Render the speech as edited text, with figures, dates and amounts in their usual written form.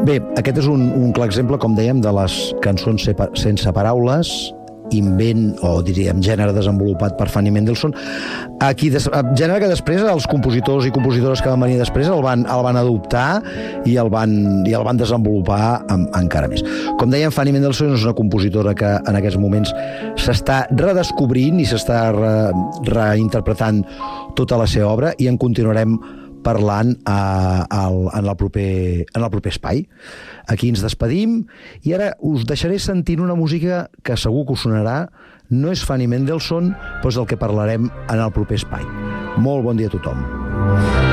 Bé, aquest és un clar exemple, com dèiem, de les cançons sense paraules, invent, o diríem gènere desenvolupat per Fanny Mendelssohn, gènere que després els compositors i compositores que van venir després el van adoptar i el van desenvolupar encara més. Com dèiem, Fanny Mendelssohn és una compositora que en aquests moments s'està redescobrint i s'està reinterpretant tota la seva obra, i en continuarem parlant en el proper espai. Aquí ens despedim i ara us deixaré sentint una música que segur que us sonarà. No és Fanny Mendelssohn, però és del que parlarem en el proper espai. Molt bon dia a tothom.